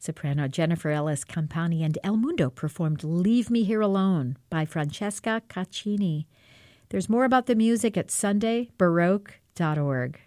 Soprano Jennifer Ellis Campani and El Mundo performed Leave Me Here Alone by Francesca Caccini. There's more about the music at sundaybaroque.org.